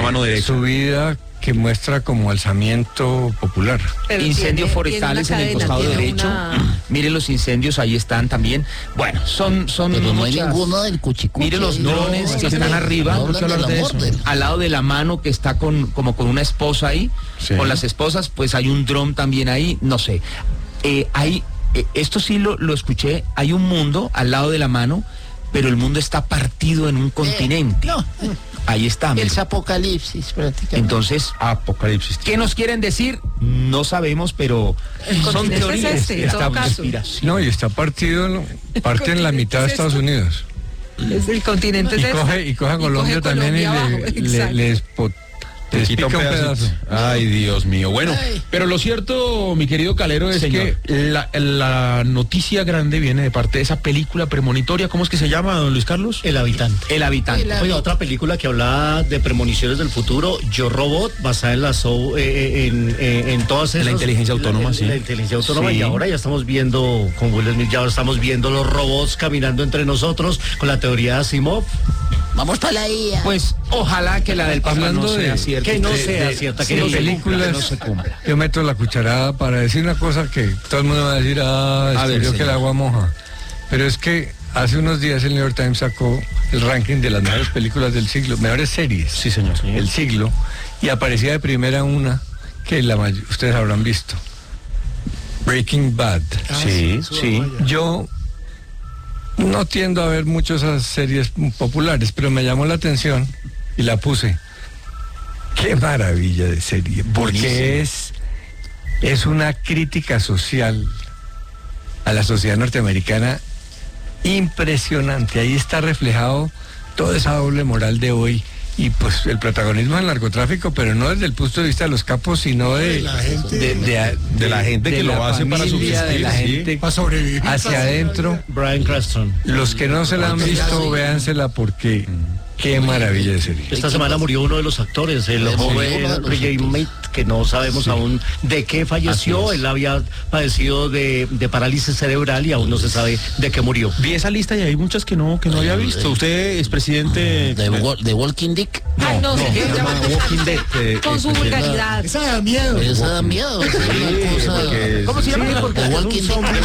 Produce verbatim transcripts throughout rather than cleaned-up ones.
mano derecha. Su vida que muestra como alzamiento popular. Pero Incendios tiene- forestales tiene en el una costado cadena, derecho. una- Miren los incendios, ahí están también. Bueno, son, son Pero no hay muchas- ninguno del cuchicuchi. Mire los No, drones que es están no arriba, hablan ¿por qué hablar del de amor eso? del- al lado de la mano que está con como con una esposa ahí, Sí. con las esposas, pues hay un dron también ahí, no sé. Eh, hay, eh, esto sí lo, lo escuché, hay un mundo al lado de la mano, pero el mundo está partido en un continente. No, Ahí está. el mire. apocalipsis prácticamente. Entonces, Apocalipsis. ¿qué nos quieren decir? No sabemos, pero son continente es teorías. este, en todo caso. conspiración. No, y está partido, ¿no? parte en la mitad de Estados Unidos. Es el continente Y es coge, este. y coge a Colombia coge también y Colombia le, abajo, le, exacto. le espo- les Quita pica un un pedacito. pedazo. Ay, Dios mío. Bueno, Ay. pero lo cierto, mi querido Calero, es Señor. que la, la noticia grande viene de parte de esa película premonitoria. ¿Cómo es que se llama, don Luis Carlos? El habitante. El habitante. El- Oiga, otra película que habla de premoniciones del futuro, Yo Robot, basada en la so- eh, en, en, en todas esas... La inteligencia autónoma, la, sí. La inteligencia autónoma, Sí. y ahora ya estamos viendo, con Will Smith, ya estamos viendo los robots caminando entre nosotros, con la teoría de Asimov. Vamos para la I A. Pues ojalá que la del Papa Hablando no sea de- cierta. Que no De- sea de- cierta, que de no se películas, películas, que no se cumpla. yo meto la cucharada para decir una cosa que todo el mundo va a decir, ah, A ver, escribió que señor. el agua moja. Pero es que hace unos días el New York Times sacó el ranking de las mejores películas del siglo, mejores series Sí, señor. del siglo, y aparecía de primera una que la may- ustedes habrán visto. Breaking Bad. Sí, sí. Yo no tiendo a ver mucho esas series populares, pero me llamó la atención y la puse. Qué maravilla de serie, porque es, es una crítica social a la sociedad norteamericana impresionante. Ahí está reflejado toda esa doble moral de hoy. Y pues el protagonismo del narcotráfico, pero no desde el punto de vista de los capos, sino de, de, de- De la gente que lo la hace para familia, de la subsistir, sí. gente Para sobrevivir. hacia adentro. Brian Cranston. Los que no se la han visto, véansela porque qué maravilla de serie. Esta semana murió uno de los actores, el Sí, joven uno de los R J actores. Mate, que no sabemos aún de qué falleció. Así es. Él había padecido de, de parálisis cerebral y aún no se sabe de qué murió. Vi esa lista y hay muchas que no, que no había visto. Usted es presidente... De, Wa- de Walking Dick. Ay, no, no, se quiere se llama llamar Walking Dead, eh, con eh, su eh, vulgaridad. Esa da miedo. Esa da miedo. esa es una cosa- porque- ¿Cómo se llama? Sí, Porque de es un Walking Dead. zombie.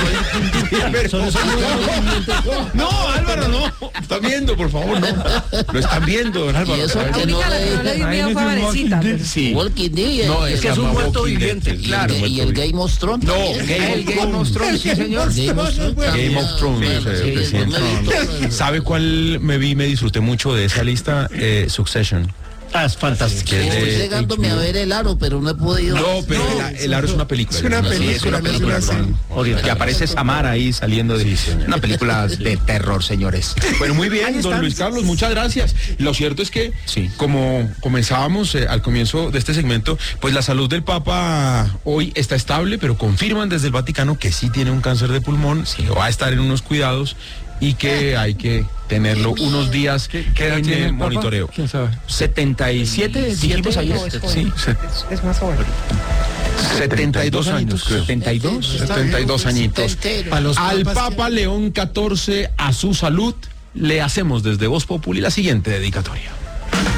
No, Álvaro, no. Está viendo, por favor, no. Lo están viendo, don Álvaro. Y eso La que única no la que no le dio miedo fue a Varecita. pero- Sí. Walking Dead. y el- No, y el- es que es un muerto viviente, y el- Y el Game of Thrones. No, también. Game El Game of Thrones, sí, señor. Game of Thrones. Game of Thrones, Sí, eh, sí, presidente. yo me vi. ¿Sabe cuál me vi y me disfruté mucho de esa lista? Eh, Succession. Ah, es fantástico. Que es Estoy de llegándome a H B O. ver el aro, pero no he podido. No, pero el, el aro es una película. Es una Sí, película, no es una serie. Que aparece Samara ahí saliendo de Sí, señor. una película de terror, señores. Bueno, muy bien, don Luis Carlos, muchas gracias. Lo cierto es que, Sí. como comenzábamos eh, al comienzo de este segmento, pues la salud del Papa hoy está estable, pero confirman desde el Vaticano que sí tiene un cáncer de pulmón, que va a estar en unos cuidados y que hay que tenerlo unos días ¿Qué edad en tiene el el Papa? monitoreo. ¿Quién sabe? setenta y siete, dijimos ayer. Sí, se- Es más joven. setenta y dos años, creo. setenta y dos. setenta y dos añitos. Entero. Para los Al papas Papa León catorce, a su salud, le hacemos desde Voz Populi la siguiente dedicatoria.